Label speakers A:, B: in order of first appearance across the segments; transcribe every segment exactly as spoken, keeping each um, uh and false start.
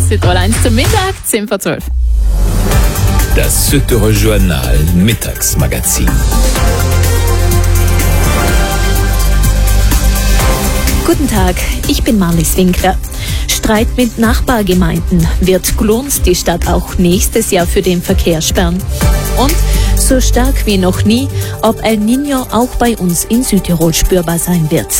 A: Südtirol eins zum Mittag, zehn vor zwölf.
B: Das Südtirol Journal Mittagsmagazin.
C: Guten Tag, ich bin Marlies Winkler. Streit mit Nachbargemeinden. Wird Glurns die Stadt auch nächstes Jahr für den Verkehr sperren? Und so stark wie noch nie, ob El Niño auch bei uns in Südtirol spürbar sein wird.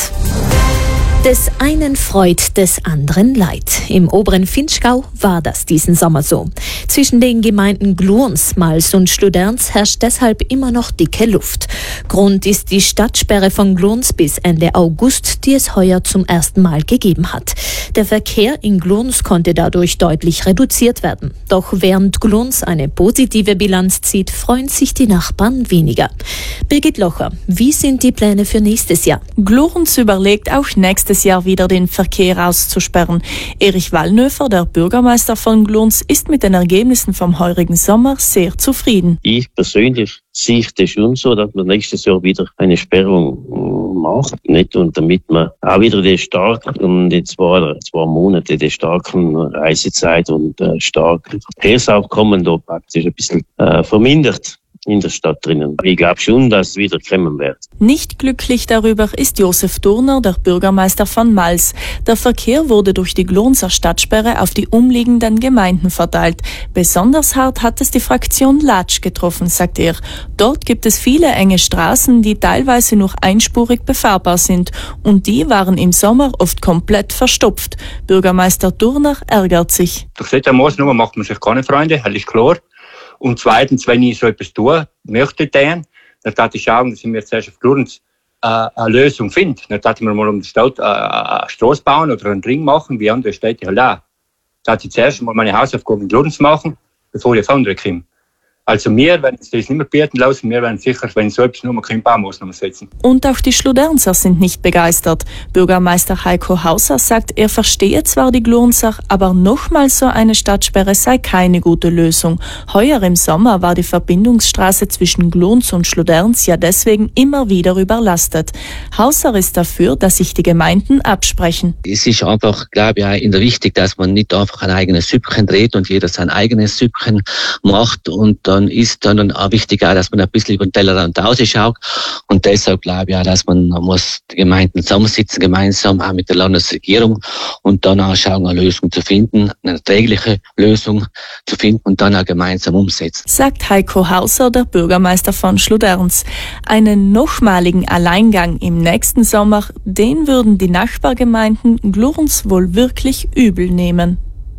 C: Des einen Freud, des anderen Leid. Im oberen Vinschgau war das diesen Sommer so. Zwischen den Gemeinden Glurns, Mals und Schluderns herrscht deshalb immer noch dicke Luft. Grund ist die Stadtsperre von Glurns bis Ende August, die es heuer zum ersten Mal gegeben hat. Der Verkehr in Glurns konnte dadurch deutlich reduziert werden. Doch während Glurns eine positive Bilanz zieht, freuen sich die Nachbarn weniger. Birgit Locher, wie sind die Pläne für nächstes Jahr?
D: Glurns überlegt auch nächstes Jahr wieder den Verkehr auszusperren. Erich Wallnöfer, der Bürgermeister von Glurns, ist mit den Ergebnissen vom heurigen Sommer sehr zufrieden.
E: Ich persönlich sehe das schon so, dass man nächstes Jahr wieder eine Sperrung macht. Nicht? Und damit man auch wieder die starken, die zwei, zwei Monate, die starken Reisezeit und äh, starken Verkehrsaufkommen da praktisch ein bisschen äh, vermindert in der Stadt drinnen. Ich glaube schon, dass es wieder kommen wird.
D: Nicht glücklich darüber ist Josef Durner, der Bürgermeister von Mals. Der Verkehr wurde durch die Glurnser Stadtsperre auf die umliegenden Gemeinden verteilt. Besonders hart hat es die Fraktion Latsch getroffen, sagt er. Dort gibt es viele enge Straßen, die teilweise nur einspurig befahrbar sind. Und die waren im Sommer oft komplett verstopft. Bürgermeister Durner ärgert sich.
F: Durch solche Maßnahmen macht man sich keine Freunde, das ist klar. Und zweitens, wenn ich so etwas tun möchte, dann darf ich schauen, dass ich mir zuerst auf Glurns äh, eine Lösung finde. Dann darf ich mir mal um die Stadt äh, eine Straße bauen oder einen Ring machen, wie andere Städte halt auch. Da darf ich zuerst mal meine Hausaufgaben in Glurns machen, bevor ich auf andere komme. Also wir werden das nicht mehr bieten lassen, wir werden sicher, wenn so etwas nur mal keine Baumaßnahmen setzen.
D: Und auch die Schludernser sind nicht begeistert. Bürgermeister Heiko Hauser sagt, er verstehe zwar die Glurnser, aber nochmal so eine Stadtsperre sei keine gute Lösung. Heuer im Sommer war die Verbindungsstraße zwischen Glurns und Schluderns ja deswegen immer wieder überlastet. Hauser ist dafür, dass sich die Gemeinden absprechen.
G: Es ist einfach, glaube ich, auch in der wichtig, dass man nicht einfach ein eigenes Süppchen dreht und jeder sein eigenes Süppchen macht und dann ist dann auch wichtig, auch, dass man ein bisschen über den Tellerrand rausschaut. Und deshalb glaube ich auch, dass man, man muss die Gemeinden zusammensitzen, gemeinsam auch mit der Landesregierung und dann auch schauen, eine Lösung zu finden, eine erträgliche Lösung zu finden und dann auch gemeinsam umsetzen.
D: Sagt Heiko Hauser, der Bürgermeister von Schluderns. Einen nochmaligen Alleingang im nächsten Sommer, den würden die Nachbargemeinden Glurns wohl wirklich übel nehmen.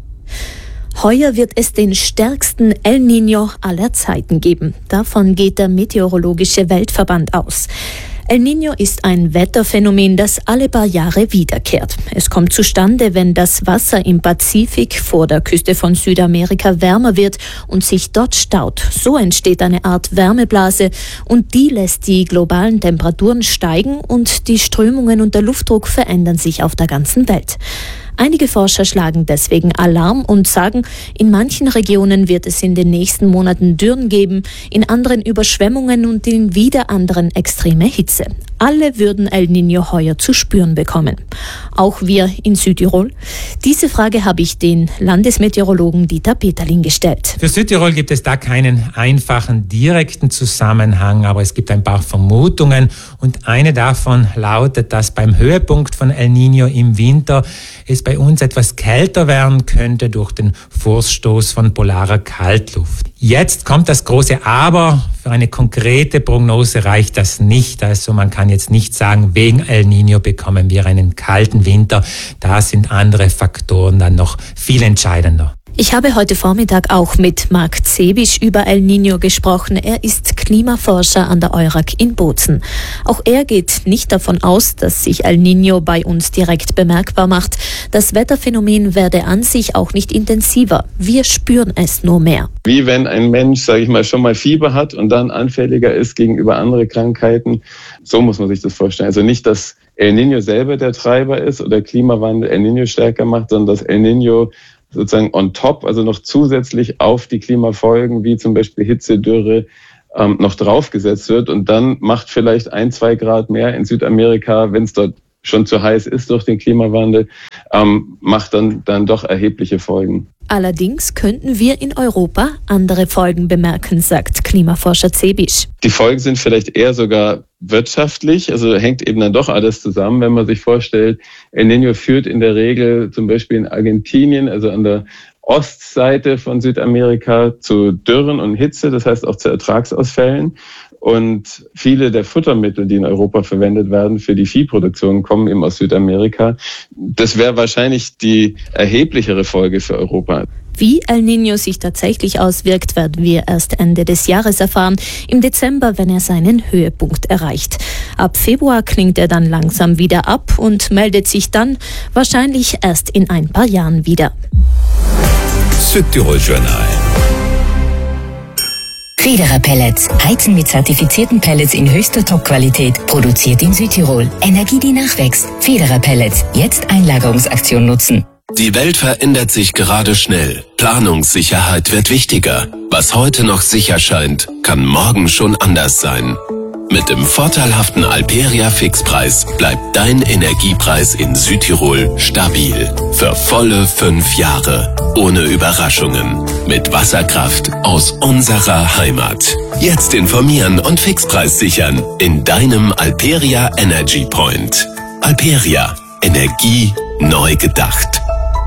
C: Heuer wird es den stärksten El Niño aller Zeiten geben. Davon geht der Meteorologische Weltverband aus. El Niño ist ein Wetterphänomen, das alle paar Jahre wiederkehrt. Es kommt zustande, wenn das Wasser im Pazifik vor der Küste von Südamerika wärmer wird und sich dort staut. So entsteht eine Art Wärmeblase und die lässt die globalen Temperaturen steigen und die Strömungen und der Luftdruck verändern sich auf der ganzen Welt. Einige Forscher schlagen deswegen Alarm und sagen, in manchen Regionen wird es in den nächsten Monaten Dürren geben, in anderen Überschwemmungen und in wieder anderen extreme Hitze. Alle würden El Niño heuer zu spüren bekommen. Auch wir in Südtirol? Diese Frage habe ich den Landesmeteorologen Dieter Peterling gestellt.
H: Für Südtirol gibt es da keinen einfachen, direkten Zusammenhang, aber es gibt ein paar Vermutungen und eine davon lautet, dass beim Höhepunkt von El Niño im Winter es bei uns etwas kälter werden könnte durch den Vorstoß von polarer Kaltluft. Jetzt kommt das große Aber. Für eine konkrete Prognose reicht das nicht. Also man kann jetzt nicht sagen, wegen El Niño bekommen wir einen kalten Winter. Da sind andere Faktoren dann noch viel entscheidender.
C: Ich habe heute Vormittag auch mit Marc Zebisch über El Niño gesprochen. Er ist Klimaforscher an der E U R A C in Bozen. Auch er geht nicht davon aus, dass sich El Niño bei uns direkt bemerkbar macht. Das Wetterphänomen werde an sich auch nicht intensiver. Wir spüren es nur mehr.
I: Wie wenn ein Mensch, sage ich mal, schon mal Fieber hat und dann anfälliger ist gegenüber anderen Krankheiten. So muss man sich das vorstellen. Also nicht, dass El Niño selber der Treiber ist oder Klimawandel El Niño stärker macht, sondern dass El Niño sozusagen on top, also noch zusätzlich auf die Klimafolgen, wie zum Beispiel Hitze, Dürre, ähm, noch draufgesetzt wird. Und dann macht vielleicht ein, zwei Grad mehr in Südamerika, wenn es dort schon zu heiß ist durch den Klimawandel, ähm, macht dann, dann doch erhebliche Folgen.
C: Allerdings könnten wir in Europa andere Folgen bemerken, sagt Klimaforscher Zebisch.
I: Die Folgen sind vielleicht eher sogar wirtschaftlich, also hängt eben dann doch alles zusammen, wenn man sich vorstellt, El Niño führt in der Regel zum Beispiel in Argentinien, also an der Ostseite von Südamerika, zu Dürren und Hitze, das heißt auch zu Ertragsausfällen. Und viele der Futtermittel, die in Europa verwendet werden für die Viehproduktion, kommen eben aus Südamerika. Das wäre wahrscheinlich die erheblichere Folge für Europa.
C: Wie El Niño sich tatsächlich auswirkt, werden wir erst Ende des Jahres erfahren, im Dezember, wenn er seinen Höhepunkt erreicht. Ab Februar klingt er dann langsam wieder ab und meldet sich dann wahrscheinlich erst in ein paar Jahren wieder.
B: Südtirol Journal.
J: Federer Pellets. Heizen mit zertifizierten Pellets in höchster Top-Qualität. Produziert in Südtirol. Energie, die nachwächst. Federer Pellets. Jetzt Einlagerungsaktion nutzen.
K: Die Welt verändert sich gerade schnell. Planungssicherheit wird wichtiger. Was heute noch sicher scheint, kann morgen schon anders sein. Mit dem vorteilhaften Alperia Fixpreis bleibt dein Energiepreis in Südtirol stabil. Für volle fünf Jahre. Ohne Überraschungen. Mit Wasserkraft aus unserer Heimat. Jetzt informieren und Fixpreis sichern in deinem Alperia Energy Point. Alperia. Energie neu gedacht.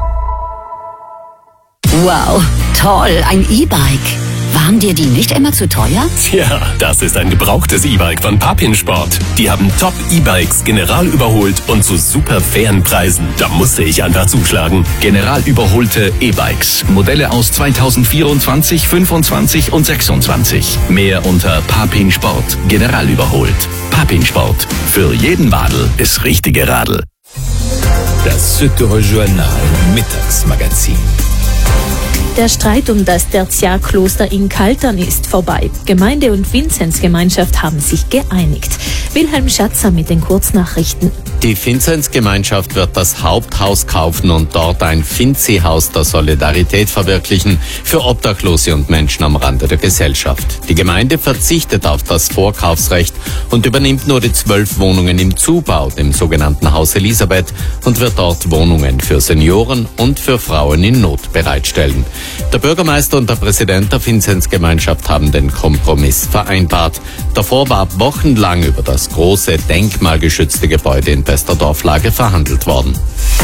J: Wow, toll, ein E-Bike. Waren dir die nicht immer zu teuer?
K: Ja, das ist ein gebrauchtes E-Bike von Papin Sport. Die haben Top-E-Bikes general überholt und zu super fairen Preisen. Da musste ich einfach zuschlagen.
L: General überholte E-Bikes. Modelle aus zweitausendvierundzwanzig, fünfundzwanzig und sechsundzwanzig. Mehr unter Papin Sport. General überholt. Papin Sport. Für jeden Radl ist richtige Radl.
B: Das Südtirol Journal Mittagsmagazin.
C: Der Streit um das Tertiarkloster in Kaltern ist vorbei. Gemeinde und Vinzenzgemeinschaft haben sich geeinigt. Wilhelm Schatzer mit den Kurznachrichten.
M: Die Vinzenzgemeinschaft wird das Haupthaus kaufen und dort ein Vinzi-Haus der Solidarität verwirklichen für Obdachlose und Menschen am Rande der Gesellschaft. Die Gemeinde verzichtet auf das Vorkaufsrecht und übernimmt nur die zwölf Wohnungen im Zubau, dem sogenannten Haus Elisabeth, und wird dort Wohnungen für Senioren und für Frauen in Not bereitstellen. Der Bürgermeister und der Präsident der Vinzenzgemeinschaft haben den Kompromiss vereinbart. Davor war wochenlang über das große denkmalgeschützte Gebäude in Pesterdorflage verhandelt worden.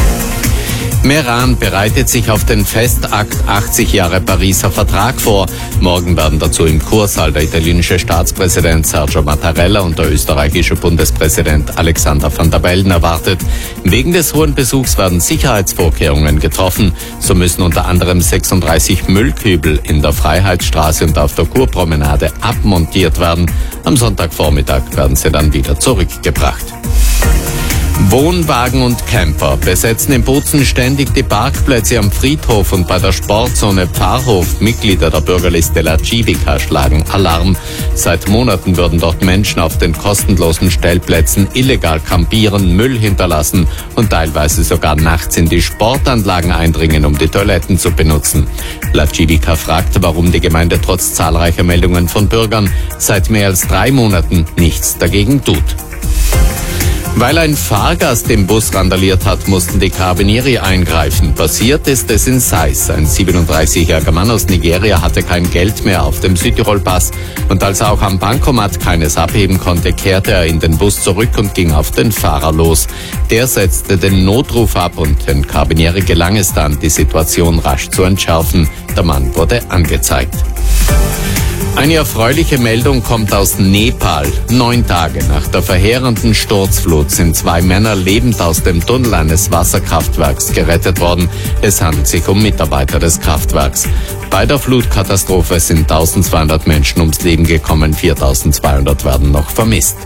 M: Meran bereitet sich auf den Festakt achtzig Jahre Pariser Vertrag vor. Morgen werden dazu im Kursaal der italienische Staatspräsident Sergio Mattarella und der österreichische Bundespräsident Alexander Van der Bellen erwartet. Wegen des hohen Besuchs werden Sicherheitsvorkehrungen getroffen. So müssen unter anderem sechsunddreißig Müllkübel in der Freiheitsstraße und auf der Kurpromenade abmontiert werden. Am Sonntagvormittag werden sie dann wieder zurückgebracht. Wohnwagen und Camper besetzen in Bozen ständig die Parkplätze am Friedhof und bei der Sportzone Pfarrhof. Mitglieder der Bürgerliste La Civica schlagen Alarm. Seit Monaten würden dort Menschen auf den kostenlosen Stellplätzen illegal campieren, Müll hinterlassen und teilweise sogar nachts in die Sportanlagen eindringen, um die Toiletten zu benutzen. La Civica fragte, warum die Gemeinde trotz zahlreicher Meldungen von Bürgern seit mehr als drei Monaten nichts dagegen tut. Weil ein Fahrgast im Bus randaliert hat, mussten die Carabinieri eingreifen. Passiert ist es in Sais. Ein siebenunddreißigjähriger Mann aus Nigeria hatte kein Geld mehr auf dem Südtirol-Pass und als er auch am Bankomat keines abheben konnte, kehrte er in den Bus zurück und ging auf den Fahrer los. Der setzte den Notruf ab und den Carabinieri gelang es dann, die Situation rasch zu entschärfen. Der Mann wurde angezeigt. Eine erfreuliche Meldung kommt aus Nepal. Neun Tage nach der verheerenden Sturzflut sind zwei Männer lebend aus dem Tunnel eines Wasserkraftwerks gerettet worden. Es handelt sich um Mitarbeiter des Kraftwerks. Bei der Flutkatastrophe sind eintausendzweihundert Menschen ums Leben gekommen, viertausendzweihundert werden noch vermisst.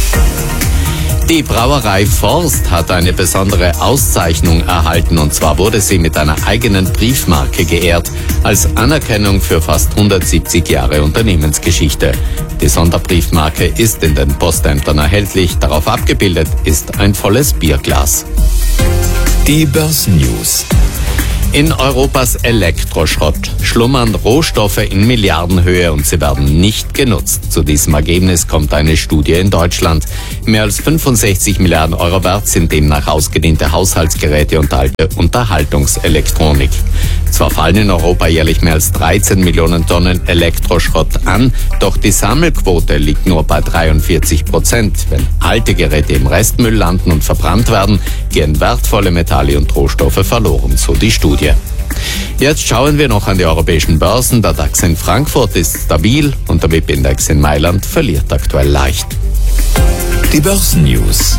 M: Die Brauerei Forst hat eine besondere Auszeichnung erhalten und zwar wurde sie mit einer eigenen Briefmarke geehrt, als Anerkennung für fast hundertsiebzig Jahre Unternehmensgeschichte. Die Sonderbriefmarke ist in den Postämtern erhältlich, darauf abgebildet ist ein volles Bierglas.
B: Die Börsennews.
M: In Europas Elektroschrott schlummern Rohstoffe in Milliardenhöhe und sie werden nicht genutzt. Zu diesem Ergebnis kommt eine Studie in Deutschland. Mehr als fünfundsechzig Milliarden Euro wert sind demnach ausgediente Haushaltsgeräte und alte Unterhaltungselektronik. Zwar fallen in Europa jährlich mehr als dreizehn Millionen Tonnen Elektroschrott an, doch die Sammelquote liegt nur bei dreiundvierzig Prozent. Wenn alte Geräte im Restmüll landen und verbrannt werden, gehen wertvolle Metalle und Rohstoffe verloren, so die Studie. Jetzt schauen wir noch an die europäischen Börsen. Der DAX in Frankfurt ist stabil und der W I P-Index in Mailand verliert aktuell leicht.
B: Die Börsennews.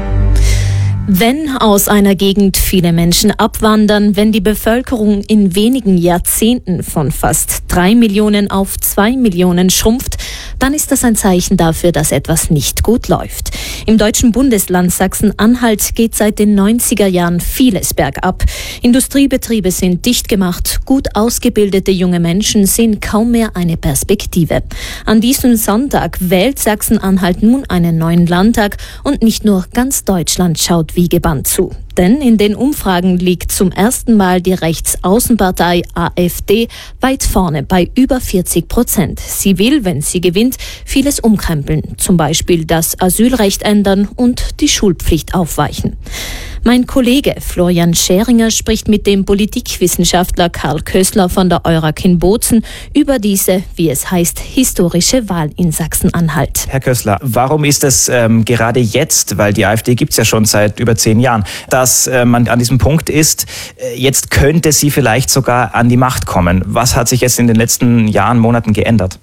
C: Wenn aus einer Gegend viele Menschen abwandern, wenn die Bevölkerung in wenigen Jahrzehnten von fast drei Millionen auf zwei Millionen schrumpft, dann ist das ein Zeichen dafür, dass etwas nicht gut läuft. Im deutschen Bundesland Sachsen-Anhalt geht seit den neunziger Jahren vieles bergab. Industriebetriebe sind dicht gemacht, gut ausgebildete junge Menschen sehen kaum mehr eine Perspektive. An diesem Sonntag wählt Sachsen-Anhalt nun einen neuen Landtag und nicht nur ganz Deutschland schaut wie gebannt zu. Denn in den Umfragen liegt zum ersten Mal die Rechtsaußenpartei AfD weit vorne bei über vierzig Prozent. Sie will, wenn sie gewinnt, vieles umkrempeln, zum Beispiel das Asylrecht ändern und die Schulpflicht aufweichen. Mein Kollege Florian Scheringer spricht mit dem Politikwissenschaftler Karl Kössler von der Eurac in Bozen über diese, wie es heißt, historische Wahl in Sachsen-Anhalt.
N: Herr Kössler, warum ist es ähm, gerade jetzt, weil die AfD gibt es ja schon seit über zehn Jahren, dass äh, man an diesem Punkt ist, äh, jetzt könnte sie vielleicht sogar an die Macht kommen. Was hat sich jetzt in den letzten Jahren, Monaten geändert?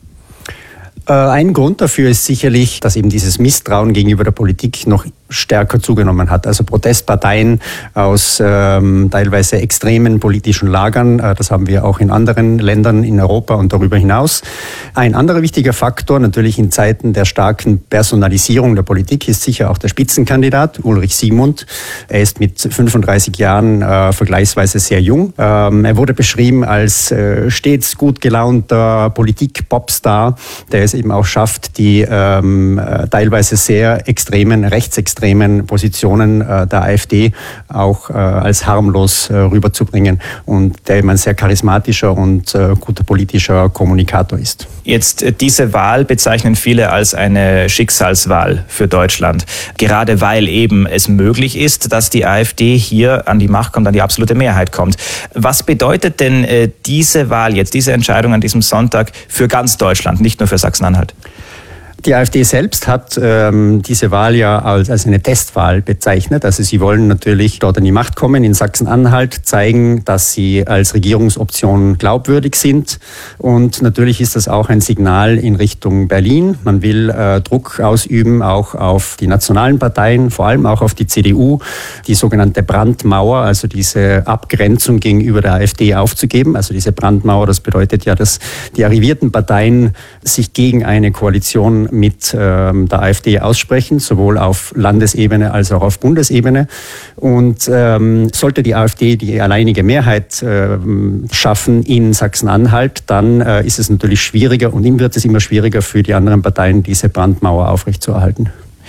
O: Ein Grund dafür ist sicherlich, dass eben dieses Misstrauen gegenüber der Politik noch stärker zugenommen hat. Also Protestparteien aus ähm, teilweise extremen politischen Lagern, äh, das haben wir auch in anderen Ländern in Europa und darüber hinaus. Ein anderer wichtiger Faktor natürlich in Zeiten der starken Personalisierung der Politik ist sicher auch der Spitzenkandidat Ulrich Siegmund. Er ist mit fünfunddreißig Jahren äh, vergleichsweise sehr jung. Ähm, er wurde beschrieben als äh, stets gut gelaunter Politik-Popstar, der es eben auch schafft, die ähm, teilweise sehr extremen, rechtsextremen Positionen äh, der AfD auch äh, als harmlos äh, rüberzubringen und der eben ein sehr charismatischer und äh, guter politischer Kommunikator ist.
N: Jetzt äh, diese Wahl bezeichnen viele als eine Schicksalswahl für Deutschland, gerade weil eben es möglich ist, dass die AfD hier an die Macht kommt, an die absolute Mehrheit kommt. Was bedeutet denn äh, diese Wahl jetzt, diese Entscheidung an diesem Sonntag für ganz Deutschland, nicht nur für Sachsen-Anhalt?
O: Die AfD selbst hat ähm, diese Wahl ja als, als eine Testwahl bezeichnet. Also sie wollen natürlich dort an die Macht kommen, in Sachsen-Anhalt zeigen, dass sie als Regierungsoption glaubwürdig sind. Und natürlich ist das auch ein Signal in Richtung Berlin. Man will äh, Druck ausüben, auch auf die nationalen Parteien, vor allem auch auf die C D U, die sogenannte Brandmauer, also diese Abgrenzung gegenüber der AfD aufzugeben. Also diese Brandmauer, das bedeutet ja, dass die arrivierten Parteien sich gegen eine Koalition mit ähm, der AfD aussprechen, sowohl auf Landesebene als auch auf Bundesebene. Und ähm, sollte die AfD die alleinige Mehrheit äh, schaffen in Sachsen-Anhalt, dann äh, ist es natürlich schwieriger und ihm wird es immer schwieriger für die anderen Parteien, diese Brandmauer aufrechtzuerhalten.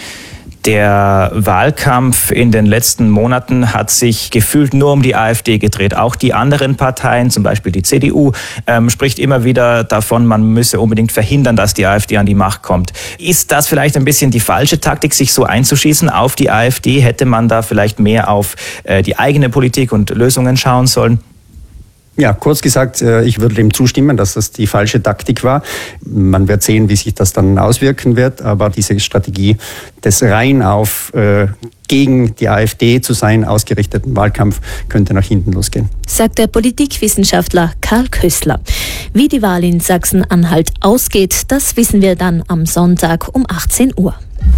N: Der Wahlkampf in den letzten Monaten hat sich gefühlt nur um die AfD gedreht. Auch die anderen Parteien, zum Beispiel die C D U, ähm, spricht immer wieder davon, man müsse unbedingt verhindern, dass die AfD an die Macht kommt. Ist das vielleicht ein bisschen die falsche Taktik, sich so einzuschießen auf die AfD? Hätte man da vielleicht mehr auf äh, die eigene Politik und Lösungen schauen sollen?
O: Ja, kurz gesagt, ich würde dem zustimmen, dass das die falsche Taktik war. Man wird sehen, wie sich das dann auswirken wird, aber diese Strategie des rein auf äh, gegen die AfD zu sein ausgerichteten Wahlkampf könnte nach hinten losgehen.
C: Sagt der Politikwissenschaftler Karl Kössler. Wie die Wahl in Sachsen-Anhalt ausgeht, das wissen wir dann am Sonntag um achtzehn Uhr.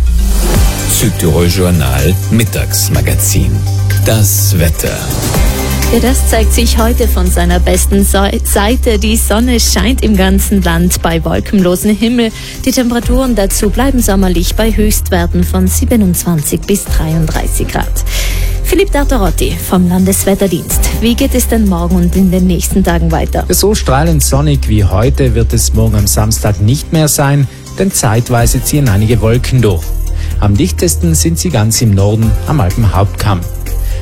B: Südtirol Journal Mittagsmagazin. Das Wetter.
C: Ja, das zeigt sich heute von seiner besten Seite. Die Sonne scheint im ganzen Land bei wolkenlosem Himmel. Die Temperaturen dazu bleiben sommerlich bei Höchstwerten von siebenundzwanzig bis dreiunddreißig Grad. Philipp Dartarotti vom Landeswetterdienst. Wie geht es denn morgen und in den nächsten Tagen weiter?
P: So strahlend sonnig wie heute wird es morgen am Samstag nicht mehr sein, denn zeitweise ziehen einige Wolken durch. Am dichtesten sind sie ganz im Norden am Alpenhauptkamm.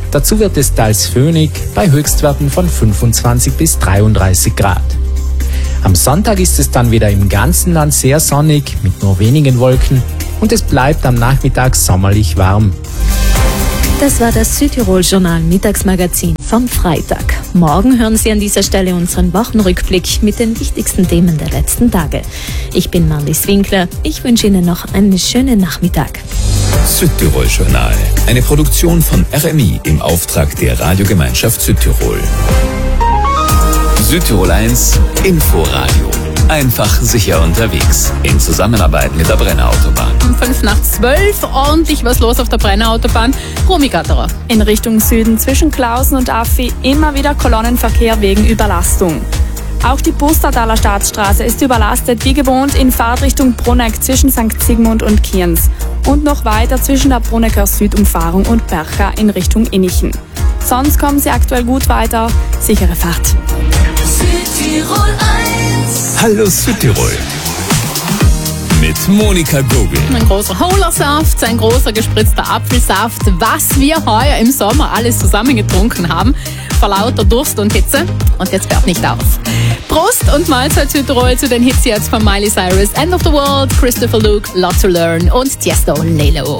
P: Dazu wird es teils föhnig bei Höchstwerten von fünfundzwanzig bis dreiunddreißig Grad. Am Sonntag ist es dann wieder im ganzen Land sehr sonnig mit nur wenigen Wolken und es bleibt am Nachmittag sommerlich warm.
C: Das war das Südtirol-Journal Mittagsmagazin vom Freitag. Morgen hören Sie an dieser Stelle unseren Wochenrückblick mit den wichtigsten Themen der letzten Tage. Ich bin Marlies Winkler. Ich wünsche Ihnen noch einen schönen Nachmittag.
B: Südtirol-Journal, eine Produktion von R M I im Auftrag der Radiogemeinschaft Südtirol. Südtirol eins Inforadio. Einfach sicher unterwegs. In Zusammenarbeit mit der Brenner Autobahn.
A: Um fünf nach zwölf ordentlich was los auf der Brenner Autobahn. Romy Gatterer.
Q: In Richtung Süden zwischen Klausen und Affi immer wieder Kolonnenverkehr wegen Überlastung. Auch die Pustertaler Staatsstraße ist überlastet, wie gewohnt in Fahrtrichtung Bruneck zwischen Sankt Sigmund und Kienz. Und noch weiter zwischen der Brunecker Südumfahrung und Bercha in Richtung Innichen. Sonst kommen Sie aktuell gut weiter. Sichere Fahrt.
B: Südtirol eins. Hallo Südtirol. Mit Monika Gogel.
A: Ein großer Hohlersaft, ein großer gespritzter Apfelsaft, was wir heuer im Sommer alles zusammengetrunken haben, vor lauter Durst und Hitze. Und jetzt hört nicht auf. Prost und Mahlzeit Südtirol zu den Hits jetzt von Miley Cyrus, End of the World, Christopher Luke, Lot to Learn und Tiesto Lelo.